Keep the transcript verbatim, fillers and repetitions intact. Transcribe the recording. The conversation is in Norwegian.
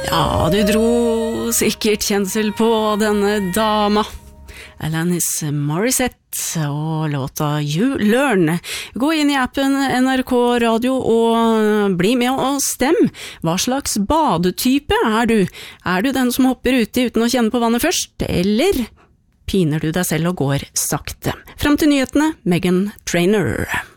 Ja, du dro sikkert kjensel på denne dama. Alanis Morissette og låta You Learn. Gå inn i appen N R K Radio og bli med og stem. Hva slags badetype er du? Er du den som hopper uti uten å kjenne på vannet først, eller piner du deg selv og går sakte? Frem til nyhetene, Meghan Trainor.